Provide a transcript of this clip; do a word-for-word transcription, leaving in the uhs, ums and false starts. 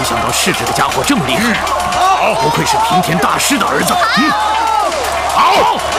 想到是这个家伙这么厉害，不愧是平田大师的儿子。嗯，好。